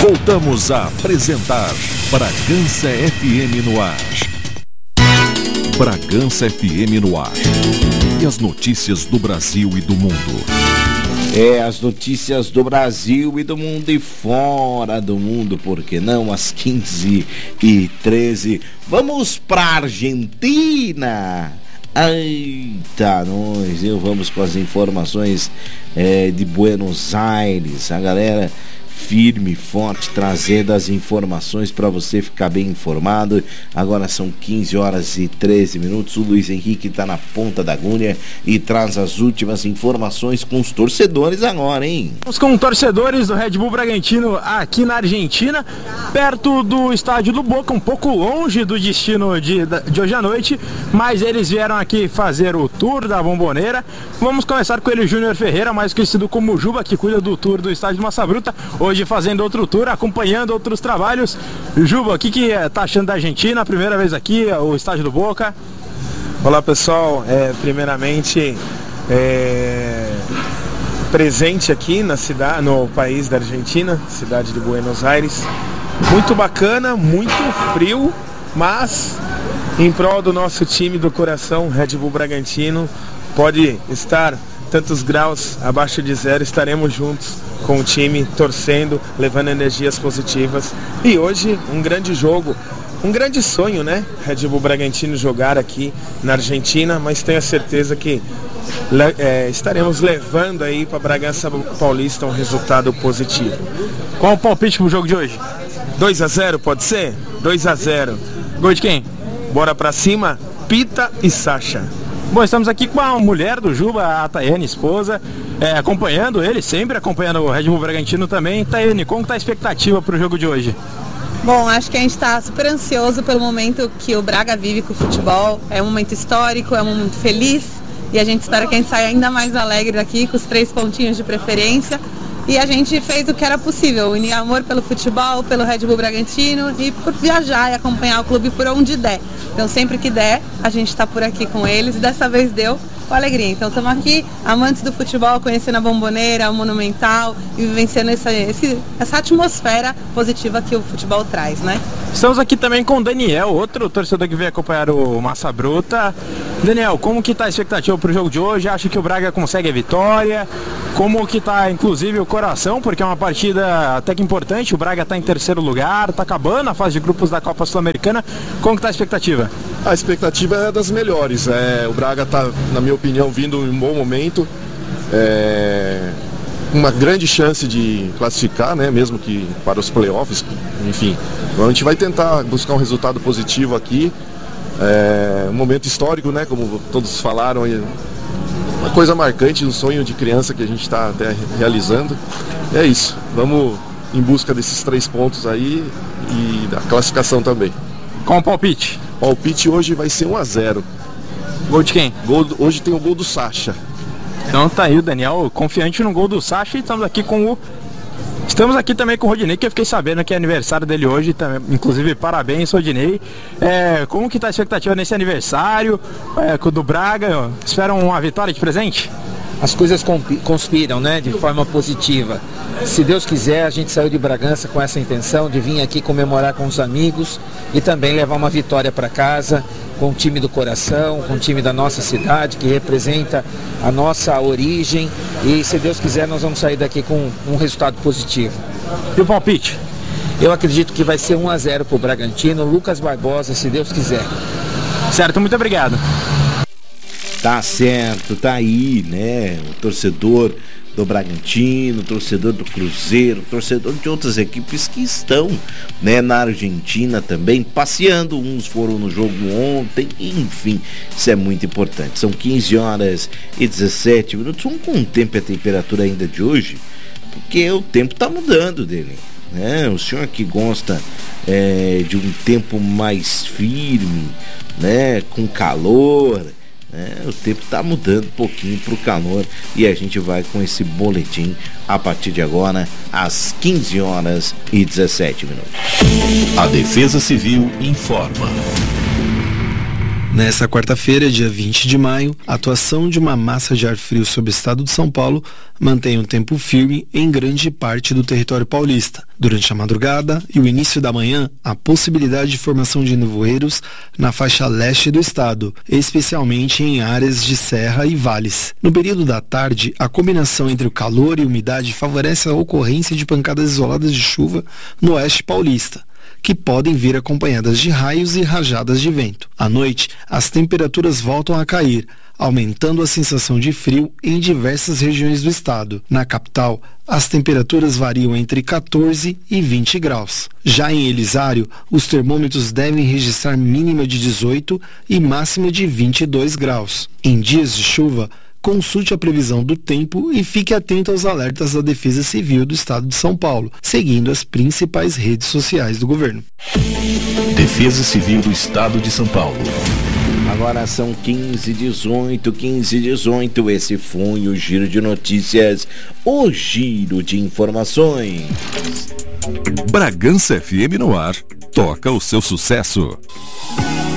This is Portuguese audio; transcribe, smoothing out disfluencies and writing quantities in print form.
Voltamos a apresentar Bragança FM no ar. Bragança FM no ar. E as notícias do Brasil e do mundo. As notícias do Brasil e do mundo e fora do mundo, por que não? Às 15h13. Vamos pra Argentina. Eita, vamos com as informações de Buenos Aires. A galera firme e forte trazendo as informações para você ficar bem informado. Agora são 15h13. O Luiz Henrique está na ponta da agulha e traz as últimas informações com os torcedores agora, hein? Vamos com torcedores do Red Bull Bragantino aqui na Argentina, perto do estádio do Boca, um pouco longe do destino de hoje à noite, mas eles vieram aqui fazer o tour da Bombonera. Vamos começar com ele, Júnior Ferreira, mais conhecido como Juba, que cuida do tour do estádio do Massa Bruta. Hoje fazendo outro tour, acompanhando outros trabalhos. Juba, o que tá achando da Argentina? Primeira vez aqui, o estádio do Boca. Olá pessoal, primeiramente presente aqui na cidade, no país da Argentina, cidade de Buenos Aires. Muito bacana, muito frio, mas em prol do nosso time do coração, Red Bull Bragantino, pode estar tantos graus abaixo de zero, estaremos juntos com o time, torcendo, levando energias positivas. E hoje, um grande jogo, um grande sonho, né? Red Bull Bragantino jogar aqui na Argentina, mas tenho a certeza que estaremos levando aí para Bragança Paulista um resultado positivo. Qual o palpite pro jogo de hoje? 2-0, pode ser? 2-0. Gol de quem? Bora pra cima, Pita e Sacha. Bom, estamos aqui com a mulher do Juba, a Tayane, esposa, acompanhando ele, sempre acompanhando o Red Bull Bragantino também. Tayane, como está a expectativa para o jogo de hoje? Bom, acho que a gente está super ansioso pelo momento que o Braga vive com o futebol. É um momento histórico, é um momento feliz e a gente espera que a gente saia ainda mais alegre daqui, com os 3 pontinhos de preferência. E a gente fez o que era possível, unir amor pelo futebol, pelo Red Bull Bragantino e por viajar e acompanhar o clube por onde der. Então sempre que der, a gente está por aqui com eles e dessa vez deu com alegria. Então estamos aqui, amantes do futebol, conhecendo a Bombonera, o Monumental e vivenciando essa atmosfera positiva que o futebol traz, né? Estamos aqui também com o Daniel, outro torcedor que veio acompanhar o Massa Bruta. Daniel, como que está a expectativa para o jogo de hoje? Acha que o Braga consegue a vitória? Como que está, inclusive, o coração? Porque é uma partida até que importante. O Braga está em 3º lugar, está acabando a fase de grupos da Copa Sul-Americana. Como que está a expectativa? A expectativa é das melhores. O Braga está, na minha opinião, vindo em um bom momento. Uma grande chance de classificar, né? Mesmo que para os playoffs, enfim. Então a gente vai tentar buscar um resultado positivo aqui. Um momento histórico, né? Como todos falaram, uma coisa marcante, um sonho de criança que a gente está até realizando. É isso, vamos em busca desses 3 pontos aí e da classificação também. Qual o palpite? O palpite hoje vai ser 1-0. Gol de quem? Hoje tem o gol do Sacha. Então tá aí o Daniel, confiante no gol do Sacha, e estamos aqui também com o Rodinei, que eu fiquei sabendo que é aniversário dele hoje, também, inclusive parabéns, Rodinei. Como que tá a expectativa nesse aniversário do Braga? Esperam uma vitória de presente? As coisas conspiram, né, de forma positiva. Se Deus quiser, a gente saiu de Bragança com essa intenção de vir aqui comemorar com os amigos e também levar uma vitória para casa, com o time do coração, com o time da nossa cidade, que representa a nossa origem. E se Deus quiser, nós vamos sair daqui com um resultado positivo. E o palpite? Eu acredito que vai ser 1-0 para o Bragantino, Lucas Barbosa, se Deus quiser. Certo, muito obrigado. Tá certo, tá aí, né? O torcedor do Bragantino, torcedor do Cruzeiro, torcedor de outras equipes que estão, né, na Argentina também, passeando. Uns foram no jogo ontem, enfim, isso é muito importante. São 15h17. Vamos com o tempo e a temperatura ainda de hoje, porque o tempo tá mudando dele, né? O senhor que gosta de um tempo mais firme, né, com calor, o tempo está mudando um pouquinho para o calor e a gente vai com esse boletim a partir de agora às 15h17. A Defesa Civil informa. Nesta quarta-feira, dia 20 de maio, a atuação de uma massa de ar frio sobre o estado de São Paulo mantém um tempo firme em grande parte do território paulista. Durante a madrugada e o início da manhã, há possibilidade de formação de nevoeiros na faixa leste do estado, especialmente em áreas de serra e vales. No período da tarde, a combinação entre o calor e umidade favorece a ocorrência de pancadas isoladas de chuva no oeste paulista, que podem vir acompanhadas de raios e rajadas de vento. À noite, as temperaturas voltam a cair, aumentando a sensação de frio em diversas regiões do estado. Na capital, as temperaturas variam entre 14 e 20 graus. Já em Elisário, os termômetros devem registrar mínima de 18 e máxima de 22 graus. Em dias de chuva, consulte a previsão do tempo e fique atento aos alertas da Defesa Civil do Estado de São Paulo, seguindo as principais redes sociais do governo. Defesa Civil do Estado de São Paulo. Agora são 15h18. Esse foi o Giro de Notícias, o Giro de Informações. Bragança FM no ar. Toca o seu sucesso.